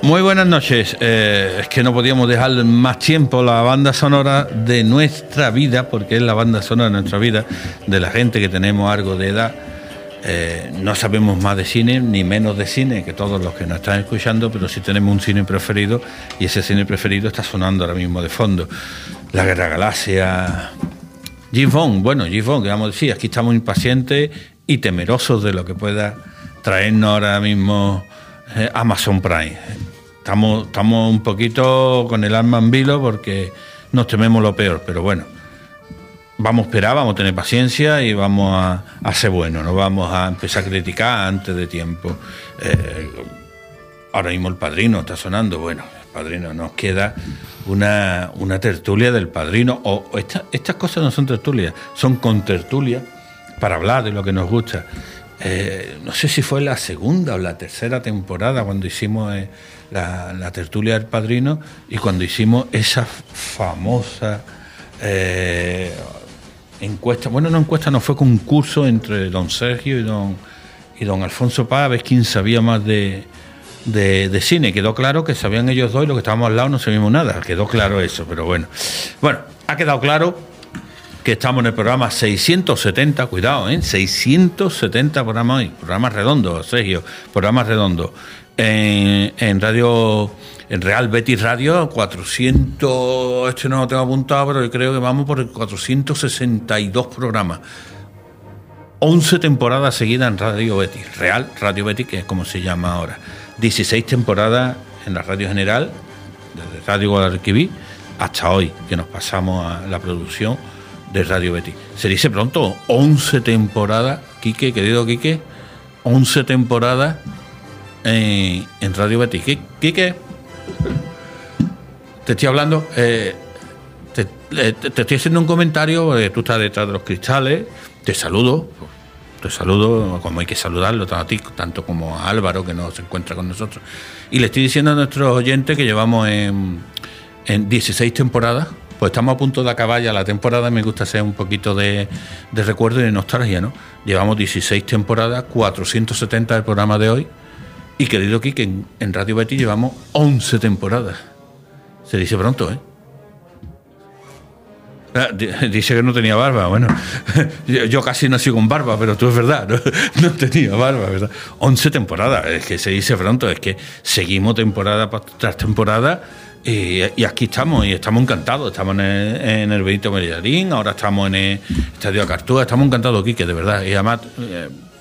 Muy buenas noches. Es que no podíamos dejar más tiempo la banda sonora de nuestra vida, porque es la banda sonora de nuestra vida, de la gente que tenemos algo de edad. No sabemos más de cine, ni menos de cine que todos los que nos están escuchando, pero sí tenemos un cine preferido, y ese cine preferido está sonando ahora mismo de fondo. La Guerra Galaxia, James Bond. Bueno, James Bond, que vamos a decir, aquí estamos impacientes y temerosos de lo que pueda traernos ahora mismo Amazon Prime. Estamos un poquito con el alma en vilo porque nos tememos lo peor, pero bueno, vamos a esperar, vamos a tener paciencia y vamos a ser buenos, no vamos a empezar a criticar antes de tiempo. Ahora mismo El Padrino está sonando, bueno, El Padrino, nos queda una tertulia del Padrino, o estas cosas no son tertulias, son contertulias para hablar de lo que nos gusta. No sé si fue la segunda o la tercera temporada cuando hicimos la tertulia del Padrino, y cuando hicimos esa famosa encuesta, bueno, no encuesta, no, fue concurso entre don Sergio y don Alfonso Paz, a ver quién sabía más de cine. Quedó claro que sabían ellos dos y los que estábamos al lado no sabíamos nada, quedó claro eso, pero bueno, ha quedado claro que estamos en el programa 670, cuidado, 670 programas hoy, programas redondos, Sergio, programas redondos, en radio, en Real Betis Radio, 400, no lo tengo apuntado, pero yo creo que vamos por 462 programas, 11 temporadas seguidas en Radio Betis, Real Radio Betis, que es como se llama ahora, 16 temporadas en la Radio General, desde Radio Guadalquivir hasta hoy, que nos pasamos a la producción de Radio Betis. Se dice pronto, 11 temporadas, Quique, querido Quique, 11 temporadas en Radio Betis. Quique, te estoy hablando, te estoy haciendo un comentario, porque tú estás detrás de los cristales, te saludo como hay que saludarlo, tanto a ti, tanto como a Álvaro, que no se encuentra con nosotros, y le estoy diciendo a nuestros oyentes que llevamos en 16 temporadas. Pues estamos a punto de acabar ya la temporada. Me gusta hacer un poquito de recuerdo y de nostalgia, ¿no? Llevamos 16 temporadas, 470 del programa de hoy. Y querido Quique, en Radio Betis llevamos 11 temporadas. Se dice pronto, ¿eh? Dice que no tenía barba. Bueno, yo casi nací con barba, pero tú es verdad, no tenía barba, ¿verdad? 11 temporadas, es que se dice pronto, es que seguimos temporada tras temporada. Y aquí estamos, y estamos encantados. Estamos en el Benito Villamarín, ahora estamos en el Estadio Acartúa. Estamos encantados, Quique, de verdad. Y además,